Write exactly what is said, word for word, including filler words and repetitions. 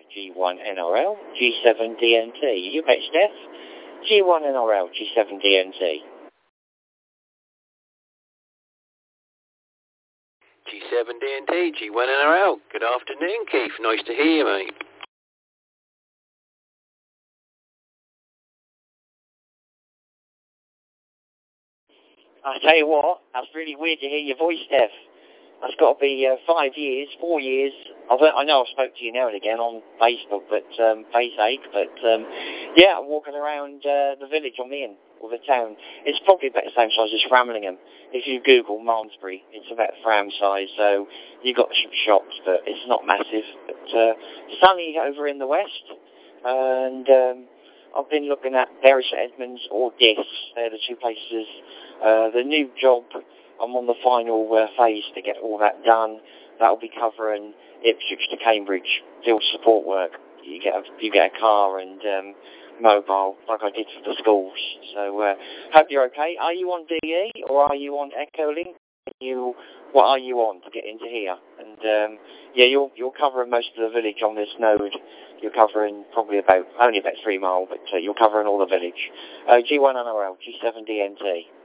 G one N R L, G seven D N T. You bet, Steph. G one N R L, G seven D N T. G seven D N T, G one N R L. Good afternoon, Keith. Nice to hear you, mate. I tell you what, that's really weird to hear your voice, Steph. That's got to be uh, five years, four years. I've, I know I spoke to you now and again on Facebook, but um, FaceAche, but um, yeah, I'm walking around uh, the village I'm in, or the town. It's probably about the same size as Framlingham. If you Google Malmesbury, it's about Fram size, so you've got some shops, but it's not massive. But uh, sunny over in the west, and um, I've been looking at Bury St Edmunds or Dis. They're the two places. Uh, the new job, I'm on the final uh, phase to get all that done. That'll be covering Ipswich to Cambridge field support work. You get a, you get a car and um, mobile, like I did for the schools. So, uh, hope you're okay. Are you on D E or are you on Echolink? You, what are you on to get into here? And um, yeah, you're you're covering most of the village on this node. You're covering probably about only about three mile, but uh, you're covering all the village. Uh, G one N R L, G seven D N T.